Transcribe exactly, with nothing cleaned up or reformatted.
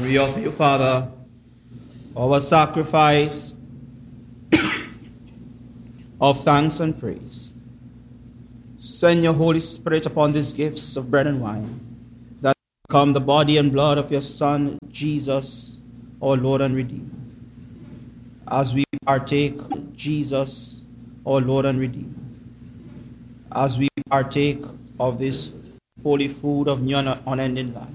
we offer you, Father, our sacrifice of thanks and praise. Send your Holy Spirit upon these gifts of bread and wine, that become the body and blood of your Son, Jesus, our Lord and Redeemer. As we partake Jesus, our Lord and Redeemer, as we partake of this holy food of new and unending life,